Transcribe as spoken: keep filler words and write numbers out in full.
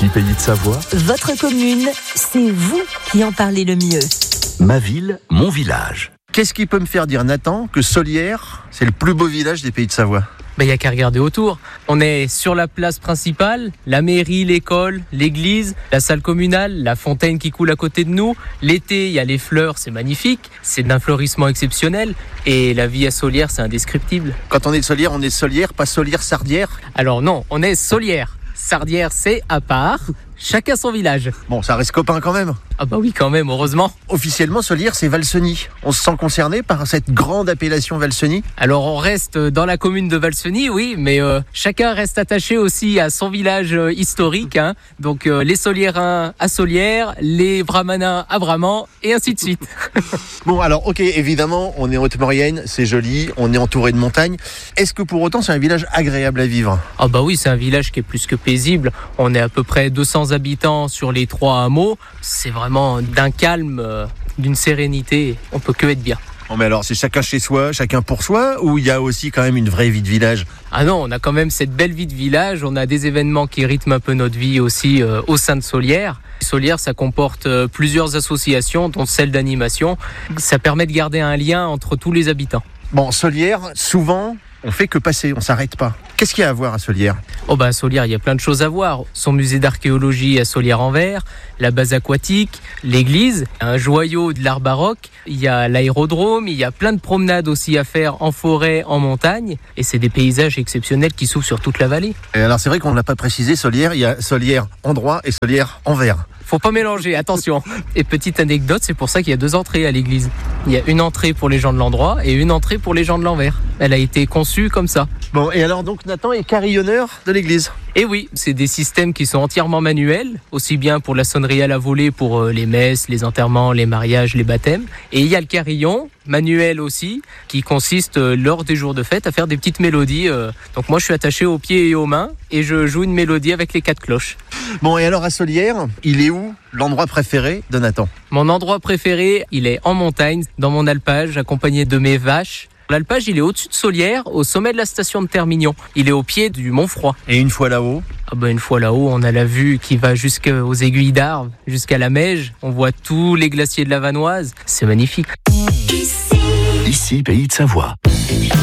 Ici Pays de Savoie. Votre commune, c'est vous qui en parlez le mieux. Ma ville, mon village. Qu'est-ce qui peut me faire dire, Nathan, que Solières, c'est le plus beau village des Pays de Savoie ? Ben, y a qu'à regarder autour. On est sur la place principale, la mairie, l'école, l'église, la salle communale, la fontaine qui coule à côté de nous. L'été, il y a les fleurs, c'est magnifique. C'est d'un fleurissement exceptionnel. Et la vie à Solières, c'est indescriptible. Quand on est de Solières, on est Solières, pas Solières-Sardières ? Alors non, on est Solières. Sardières, c'est à part. Chacun son village. Bon, ça reste copain quand même. Ah bah oui, quand même, heureusement. Officiellement, Solières, c'est Valseny. On se sent concerné par cette grande appellation Valseny ? Alors on reste dans la commune de Valseny, oui, mais euh, chacun reste attaché aussi à son village euh, historique. Hein. Donc euh, les Soliérains à Solières, les Bramanins à Bramant, et ainsi de suite. Bon, alors, ok, évidemment, on est en Haute-Maurienne, c'est joli, on est entouré de montagnes. Est-ce que pour autant, c'est un village agréable à vivre ? Ah bah oui, c'est un village qui est plus que paisible. On est à peu près deux cents habitants sur les trois hameaux. C'est vraiment d'un calme, euh, d'une sérénité. On peut que être bien. Bon, mais alors, c'est chacun chez soi, chacun pour soi, ou il y a aussi quand même une vraie vie de village ? Ah non, on a quand même cette belle vie de village. On a des événements qui rythment un peu notre vie aussi euh, au sein de Solières. Solières, ça comporte euh, plusieurs associations, dont celle d'animation. Ça permet de garder un lien entre tous les habitants. Bon, Solières, souvent, on fait que passer, on s'arrête pas. Qu'est-ce qu'il y a à voir à Solières ? Oh bah à Solières, il y a plein de choses à voir. Son musée d'archéologie à Solières-en-Vert, la base aquatique, l'église, un joyau de l'art baroque, il y a l'aérodrome, il y a plein de promenades aussi à faire en forêt, en montagne, et c'est des paysages exceptionnels qui s'ouvrent sur toute la vallée. Et alors c'est vrai qu'on ne l'a pas précisé, Solières, il y a Solières endroit et Solières envers. Faut pas mélanger, attention. Et petite anecdote, c'est pour ça qu'il y a deux entrées à l'église. Il y a une entrée pour les gens de l'endroit et une entrée pour les gens de l'envers. Elle a été conçue comme ça. Bon, et alors donc Nathan est carillonneur de l'église. Et oui, c'est des systèmes qui sont entièrement manuels, aussi bien pour la sonnerie à la volée, pour euh, les messes, les enterrements, les mariages, les baptêmes. Et il y a le carillon, manuel aussi, qui consiste euh, lors des jours de fête à faire des petites mélodies. Euh. Donc moi je suis attaché aux pieds et aux mains et je joue une mélodie avec les quatre cloches. Bon, et alors à Solières, il est où l'endroit préféré de Nathan ? Mon endroit préféré, il est en montagne, dans mon alpage, accompagné de mes vaches. L'alpage, il est au-dessus de Solières, au sommet de la station de Termignon. Il est au pied du Mont Froid. Et une fois là-haut ? Ah bah une fois là-haut, on a la vue qui va jusqu'aux aiguilles d'Arves, jusqu'à la Meige. On voit tous les glaciers de la Vanoise. C'est magnifique. Ici Pays de Savoie.